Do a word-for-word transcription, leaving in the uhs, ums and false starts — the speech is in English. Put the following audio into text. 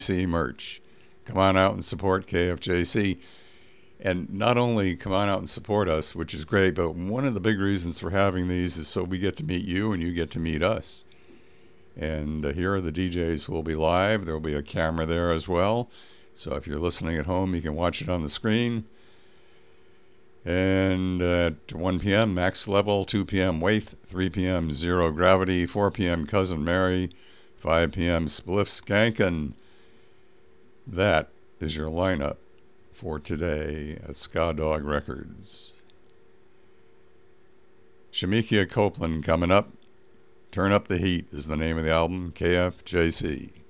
C merch. Come on out and support K F J C. And not only come on out and support us, which is great, but one of the big reasons for having these is so we get to meet you and you get to meet us. And uh, here are the D Js who will be live. There will be a camera there as well. So if you're listening at home, you can watch it on the screen. And at one p.m., Max Level, two p.m., Waith, three p.m., Zero Gravity, four p.m., Cousin Mary, five p.m., Spliff Skankin. That is your lineup for today at Ska Dog Records. Shamikia Copeland coming up. Turn Up the Heat is the name of the album, K F J C.